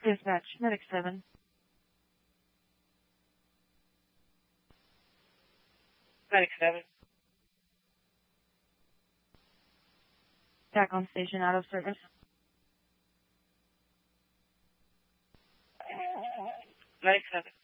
Dispatch, Medic 7. Medic 7. Back on station, out of service. Medic 7.